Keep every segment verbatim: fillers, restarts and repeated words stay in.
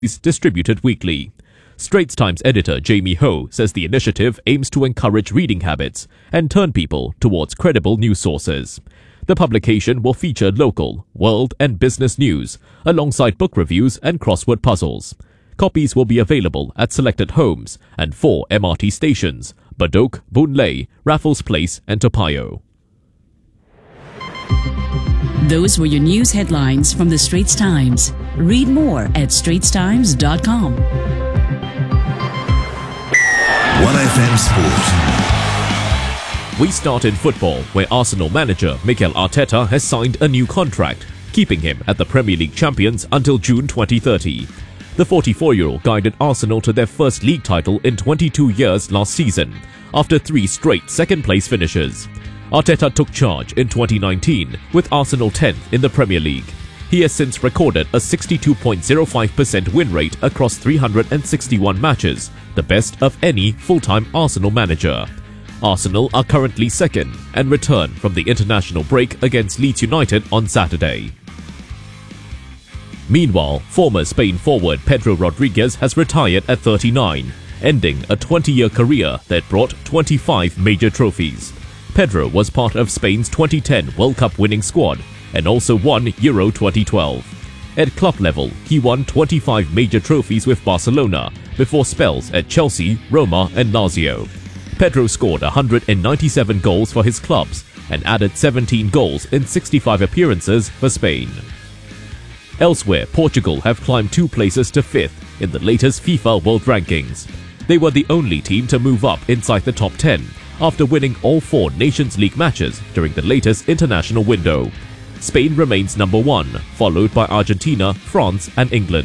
is distributed weekly. Straits Times editor Jamie Ho says the initiative aims to encourage reading habits and turn people towards credible news sources. The publication will feature local, world and business news, alongside book reviews and crossword puzzles. Copies will be available at selected homes and four M R T stations: Badok, Boon Lay, Raffles Place and Toa Payoh. Those were your news headlines from the Straits Times. Read more at straits times dot com. one F M Sport. We start in football, where Arsenal manager Mikel Arteta has signed a new contract, keeping him at the Premier League champions until June twenty thirty. The forty-four-year-old guided Arsenal to their first league title in twenty-two years last season, after three straight second-place finishes. Arteta took charge in twenty nineteen, with Arsenal tenth in the Premier League. He has since recorded a sixty-two point zero five percent win rate across three hundred sixty-one matches, the best of any full-time Arsenal manager. Arsenal are currently second and return from the international break against Leeds United on Saturday. Meanwhile, former Spain forward Pedro Rodriguez has retired at thirty-nine, ending a twenty-year career that brought twenty-five major trophies. Pedro was part of Spain's twenty ten World Cup winning squad and also won Euro twenty twelve. At club level, he won twenty-five major trophies with Barcelona before spells at Chelsea, Roma and Lazio. Pedro scored one hundred ninety-seven goals for his clubs and added seventeen goals in sixty-five appearances for Spain. Elsewhere, Portugal have climbed two places to fifth in the latest FIFA World Rankings. They were the only team to move up inside the top ten after winning all four Nations League matches during the latest international window. Spain remains number one, followed by Argentina, France and England.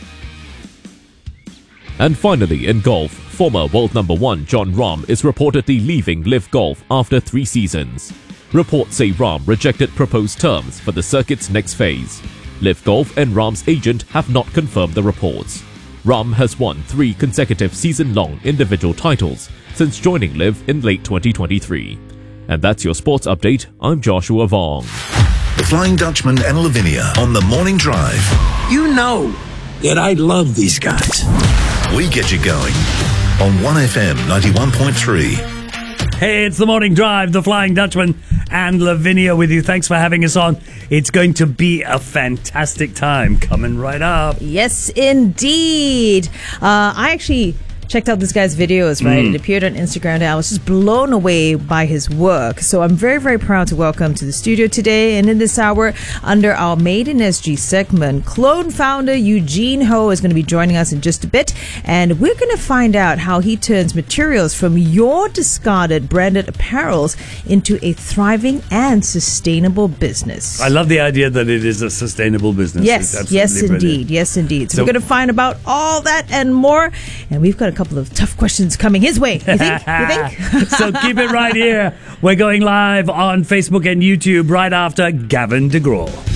And finally, in golf, former world number one Jon Rahm is reportedly leaving Live Golf after three seasons. Reports say Rahm rejected proposed terms for the circuit's next phase. Live Golf and Rahm's agent have not confirmed the reports. Rahm has won three consecutive season-long individual titles since joining Live in late twenty twenty-three. And that's your sports update. I'm Joshua Vong. The Flying Dutchman and Lavinia on the Morning Drive. You know that I love these guys. We get you going on one F M ninety-one point three. Hey, it's the Morning Drive, the Flying Dutchman and Lavinia with you. Thanks for having us on. It's going to be a fantastic time coming right up. Yes, indeed. Uh, I actually checked out this guy's videos, right? Mm. It appeared on Instagram and I was just blown away by his work. So I'm very, very proud to welcome to the studio today and in this hour, under our Made in S G segment, Clone founder Eugene Ho is going to be joining us in just a bit. And we're going to find out how he turns materials from your discarded branded apparels into a thriving and sustainable business. I love the idea that it is a sustainable business. Yes, yes, brilliant. indeed. Yes, indeed. So, So we're going to find about all that and more. And we've got a couple of tough questions coming his way. You think? You think? So keep it right here. We're going live on Facebook and YouTube right after Gavin DeGraw.